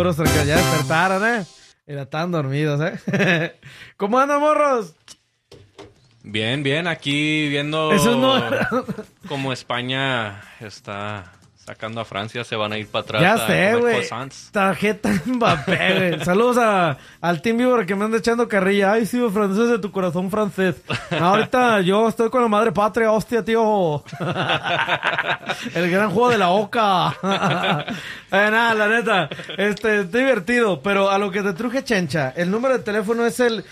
Que ya despertaron, Era tan dormidos, ¿Cómo andan, morros? Bien, bien, aquí viendo Eso no como España está sacando a Francia, se van a ir para atrás. Ya a sé, comer güey. croissants. Tarjeta Mbappé, güey. Saludos al Team Viewer que me anda echando carrilla. Ay, sí, francés de tu corazón francés. Ahorita yo estoy con la madre patria, hostia, tío. El gran juego de la Oca. Nada, la neta. Está divertido, pero a lo que te truje, chencha. El número de teléfono es el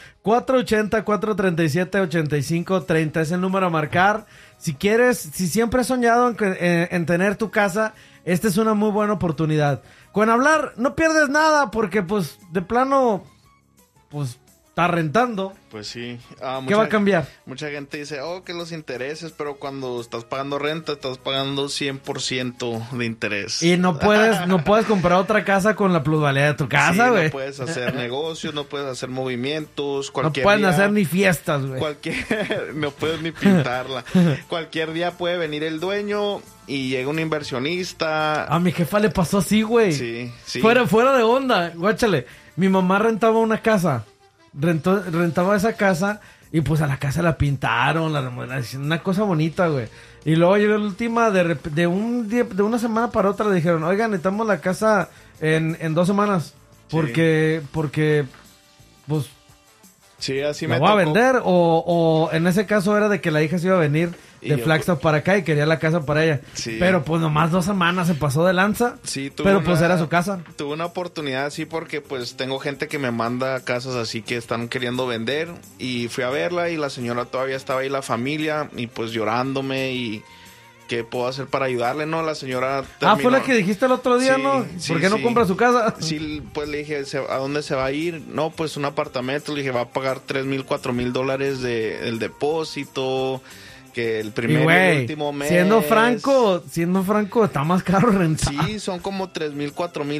480-437-8530. Es el número a marcar. Si quieres, si siempre has soñado en tener tu casa, esta es una muy buena oportunidad. Con hablar no pierdes nada porque pues de plano pues está rentando. Pues sí. ¿Qué va a cambiar? Mucha gente dice, que los intereses, pero cuando estás pagando renta, estás pagando 100% de interés. Y no puedes comprar otra casa con la plusvalía de tu casa, güey. No puedes hacer negocios, no puedes hacer movimientos. No pueden hacer ni fiestas, güey. No puedes ni pintarla. Cualquier día puede venir el dueño y llega un inversionista. A mi jefa le pasó así, güey. Sí. Fuera de onda, guáchale. Mi mamá rentaba una casa. Rentaba esa casa y pues a la casa la pintaron, la remodelaron, una cosa bonita, güey. Y luego llegó la última de una semana para otra le dijeron, oigan, necesitamos la casa en 2 semanas porque pues sí, así la me voy a tocó. vender o en ese caso era de que la hija se iba a venir de Flagstaff para acá y quería la casa para ella. Sí. Pero pues nomás 2 semanas se pasó de lanza. Sí, pero pues era su casa. Tuve una oportunidad así porque pues tengo gente que me manda casas así que están queriendo vender y fui a verla y la señora todavía estaba ahí, la familia, y pues llorándome y qué puedo hacer para ayudarle, ¿no? La señora terminó... fue la que dijiste el otro día, Sí, ¿no? sí, ¿Por qué no sí. compra su casa? Sí, pues le dije, ¿a dónde se va a ir? No, pues un apartamento. Le dije, va a pagar $3,000, $4,000 del depósito, que el primer y el último mes. Siendo franco, está más caro rentar. Sí, son como $3,000,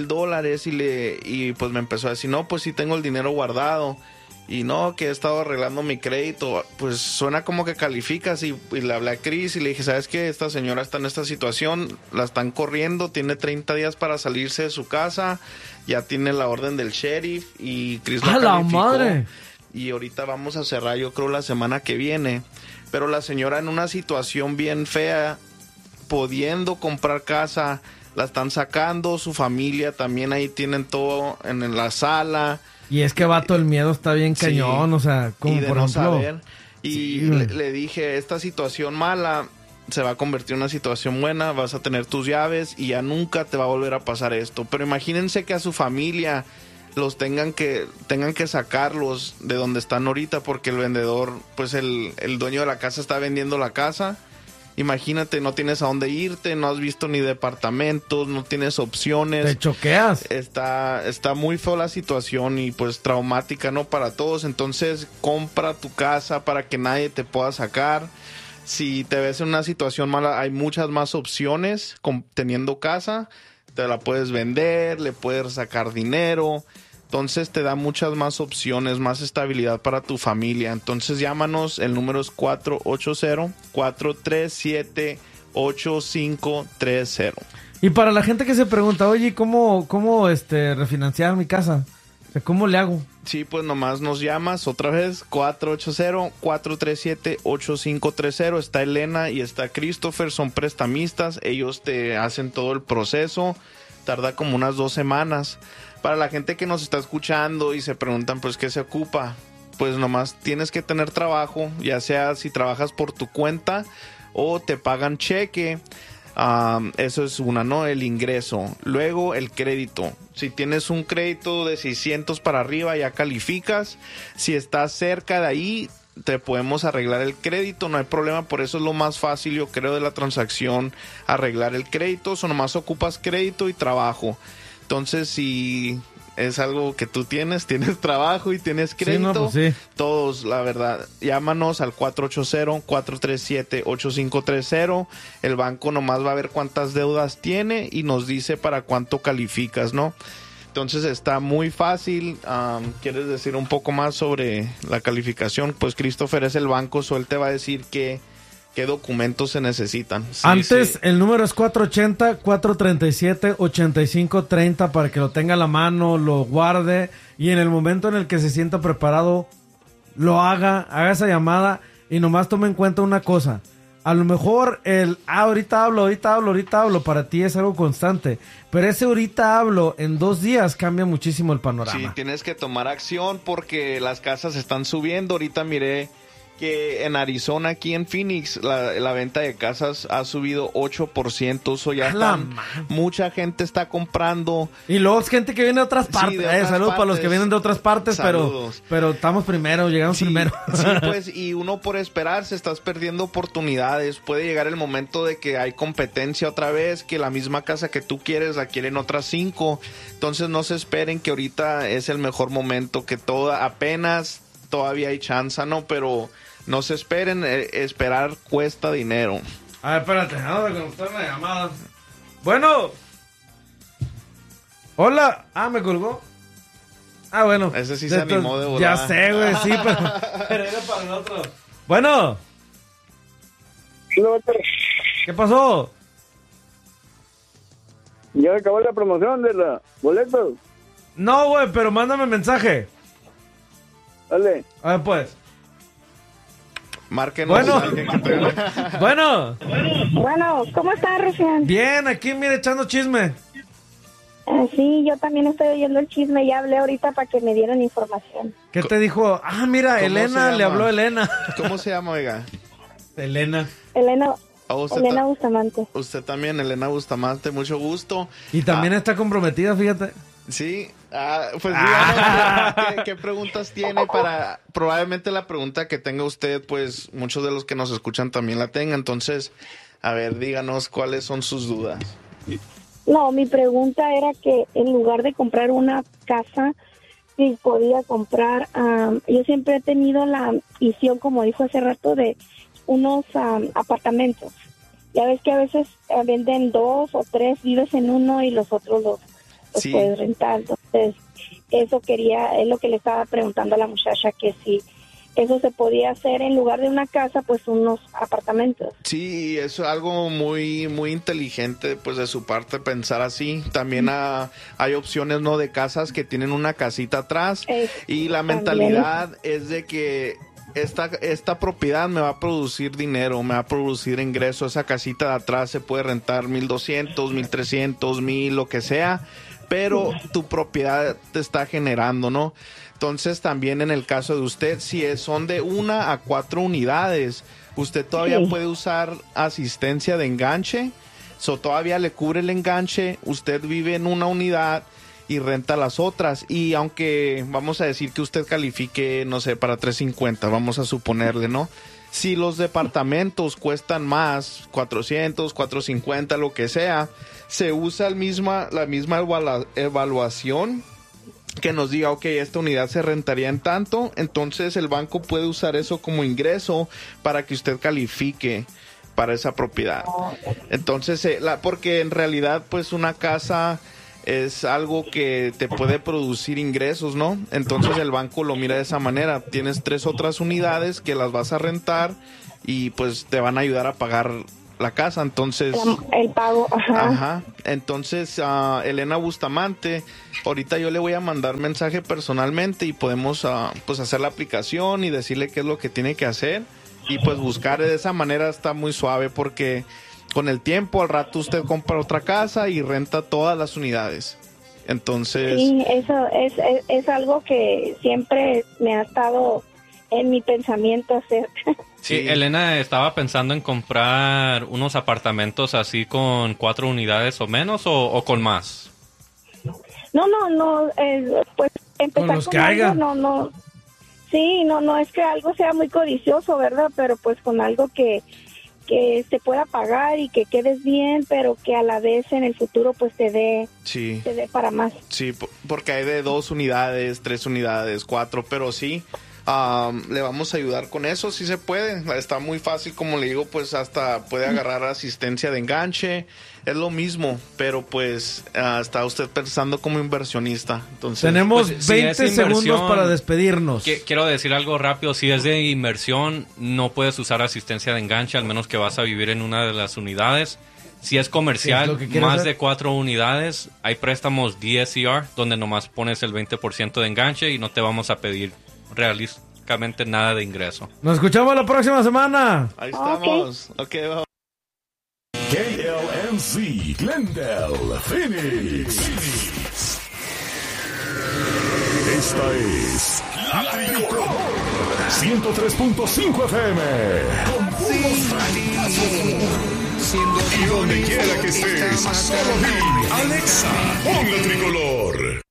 $4,000 y pues me empezó a decir, no, pues sí tengo el dinero guardado. Y no, que he estado arreglando mi crédito. Pues suena como que calificas y le hablé a Chris y le dije, ¿sabes qué? Esta señora está en esta situación, la están corriendo, tiene 30 días para salirse de su casa, ya tiene la orden del sheriff y Chris la calificó. Madre! Y ahorita vamos a cerrar, yo creo, la semana que viene. Pero la señora en una situación bien fea, pudiendo comprar casa, la están sacando, su familia también ahí tienen todo en la sala. Y es que, vato, el miedo está bien cañón, o sea, como y de por no ejemplo... saber. Y le dije, esta situación mala se va a convertir en una situación buena, vas a tener tus llaves y ya nunca te va a volver a pasar esto. Pero imagínense que a su familia los tengan que sacarlos de donde están ahorita porque el vendedor, pues el dueño de la casa está vendiendo la casa. Imagínate, no tienes a dónde irte, no has visto ni departamentos, no tienes opciones. Te choqueas. Está muy feo la situación y pues traumática, ¿no? Para todos. Entonces, compra tu casa para que nadie te pueda sacar. Si te ves en una situación mala, hay muchas más opciones teniendo casa. Te la puedes vender, le puedes sacar dinero. Entonces te da muchas más opciones, más estabilidad para tu familia. Entonces llámanos, el número es 480-437-8530. Y para la gente que se pregunta, oye, ¿cómo refinanciar mi casa? O sea, ¿cómo le hago? Sí, pues nomás nos llamas otra vez, 480-437-8530. Está Elena y está Christopher, son prestamistas. Ellos te hacen todo el proceso. Tarda como unas 2 semanas. Para la gente que nos está escuchando y se preguntan, pues, ¿qué se ocupa? Pues nomás tienes que tener trabajo, ya sea si trabajas por tu cuenta o te pagan cheque. Eso es una, ¿no? El ingreso. Luego, el crédito. Si tienes un crédito de 600 para arriba, ya calificas. Si estás cerca de ahí, te podemos arreglar el crédito, no hay problema. Por eso es lo más fácil, yo creo, de la transacción, arreglar el crédito. O nomás ocupas crédito y trabajo. Entonces, si es algo que tú tienes trabajo y tienes crédito, sí, no, pues sí. Todos, la verdad, llámanos al 480-437-8530. El banco nomás va a ver cuántas deudas tiene y nos dice para cuánto calificas, ¿no? Entonces está muy fácil. ¿Quieres decir un poco más sobre la calificación? Pues Christopher es el banco, él te va a decir qué documentos se necesitan. Sí, Antes, sí. el número es 480-437-8530 para que lo tenga a la mano, lo guarde y en el momento en el que se sienta preparado, lo haga esa llamada y nomás tome en cuenta una cosa. A lo mejor ahorita hablo, para ti es algo constante, pero ese ahorita hablo en 2 días cambia muchísimo el panorama. Sí, tienes que tomar acción porque las casas están subiendo. Ahorita miré que en Arizona, aquí en Phoenix, la venta de casas ha subido 8%. Eso ya mucha gente está comprando. Y luego es gente que viene de otras partes. de otras Saludos para los que partes. vienen de otras partes, Saludos. pero estamos primero, llegamos Sí, primero. sí, pues, y uno por esperarse estás perdiendo oportunidades. Puede llegar el momento de que hay competencia otra vez, que la misma casa que tú quieres la quieren otras 5. Entonces no se esperen que ahorita es el mejor momento, que apenas todavía hay chance, ¿no? Pero no se esperen, esperar cuesta dinero. A ver, espérate, vamos a contestar una llamada. Bueno. Hola. Me colgó. Bueno. Ese sí se animó de volar. Ya sé, güey, sí, pero era para el otro. Bueno. ¿Qué pasó? Ya acabó la promoción de la boletos. No, güey, pero mándame mensaje. Dale. A ver, pues. Márquenos. Bueno. Alguien que te- Bueno. Bueno, ¿cómo estás, Rufián? Bien, aquí, mire, echando chisme. Sí, yo también estoy oyendo el chisme. Ya hablé ahorita para que me dieran información. ¿Qué te dijo? Mira, ¿Cómo Elena, se le llama? habló Elena. ¿Cómo se llama, oiga? Elena. Elena Usted Bustamante. Usted también, Elena Bustamante, mucho gusto. Y también está comprometida, fíjate. Sí, pues díganos ¿qué preguntas tiene para... Probablemente la pregunta que tenga usted, pues muchos de los que nos escuchan también la tengan. Entonces, a ver, díganos cuáles son sus dudas. No, mi pregunta era que en lugar de comprar una casa, si podía comprar... yo siempre he tenido la visión, como dijo hace rato, de unos apartamentos. Ya ves que a veces venden 2 o 3, vives en uno y los otros los Sí. puedes rentar. Entonces, es lo que le estaba preguntando a la muchacha, que si eso se podía hacer en lugar de una casa, pues unos apartamentos. Sí, es algo muy muy inteligente pues de su parte pensar así. También hay opciones no de casas que tienen una casita atrás y la mentalidad es de que esta propiedad me va a producir dinero, me va a producir ingreso. Esa casita de atrás se puede rentar 1,200, 1,300, 1,000, lo que sea, pero tu propiedad te está generando, ¿no? Entonces también en el caso de usted, si son de 1 a 4 unidades, usted todavía puede usar asistencia de enganche, todavía le cubre el enganche, usted vive en una unidad y renta las otras, y aunque vamos a decir que usted califique, no sé, para 350, vamos a suponerle, ¿no? Si los departamentos cuestan más, 400, 450, lo que sea, se usa la misma evaluación que nos diga, ok, esta unidad se rentaría en tanto, entonces el banco puede usar eso como ingreso para que usted califique para esa propiedad. Entonces, porque en realidad, pues una casa es algo que te puede producir ingresos, ¿no? Entonces el banco lo mira de esa manera. Tienes 3 otras unidades que las vas a rentar y pues te van a ayudar a pagar la casa, entonces... El pago, Ajá. Entonces, Elena Bustamante, ahorita yo le voy a mandar mensaje personalmente y podemos pues hacer la aplicación y decirle qué es lo que tiene que hacer y pues buscar de esa manera. Está muy suave porque con el tiempo al rato usted compra otra casa y renta todas las unidades. Entonces... Sí, eso es algo que siempre me ha estado en mi pensamiento hacer. Sí, Elena estaba pensando en comprar unos apartamentos así con 4 unidades o menos o con más. No, pues empezar Con los con que haya. algo, no. Sí, no es que algo sea muy codicioso, ¿verdad? Pero pues con algo que se pueda pagar y que quedes bien, pero que a la vez en el futuro pues te dé para más. Sí, porque hay de 2 unidades, 3 unidades, 4, pero sí, le vamos a ayudar con eso si se puede. Está muy fácil, como le digo, pues hasta puede agarrar asistencia de enganche. Es lo mismo, pero pues está usted pensando como inversionista. Entonces, tenemos pues, si 20 es segundos inversión, para despedirnos. Quiero decir algo rápido. Si es de inversión, no puedes usar asistencia de enganche, al menos que vas a vivir en una de las unidades. Si es comercial, ¿Qué es lo que quieres más hacer? de 4 unidades, hay préstamos DSCR, donde nomás pones el 20% de enganche y no te vamos a pedir realísticamente nada de ingreso. Nos escuchamos la próxima semana. ahí estamos. Ok, vamos. KLMC Glendale, Phoenix. Esta es La Tricolor 103.5 FM. Con puros trancazos. Y donde quiera que estés, solo di Alexa, pon La Tricolor.